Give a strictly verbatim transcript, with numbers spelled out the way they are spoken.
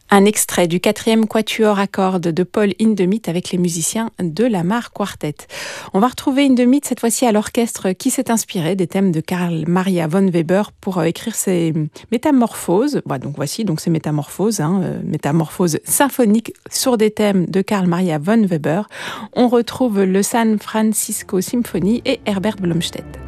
Un extrait du quatrième quatuor à cordes de Paul Hindemith avec les musiciens de Lamar Quartet. On va retrouver Hindemith cette fois-ci à l'orchestre qui s'est inspiré des thèmes de Carl Maria von Weber pour euh, écrire ses métamorphoses. Bah, donc voici donc ces métamorphoses, hein, euh, métamorphoses symphoniques sur des thèmes de Carl Maria von Weber. On retrouve le San Francisco Symphony et Herbert Blomstedt.